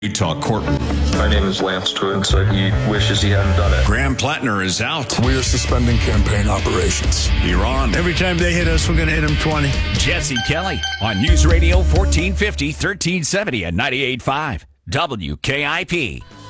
Talk courtroom. My name is Lance Twiggs. He wishes he hadn't done it. Graham Plattner is out. We are suspending campaign operations. Iran. Every time they hit us, we're going to hit them 20. Jesse Kelly on News Radio 1450, 1370 at 98.5 WKIP.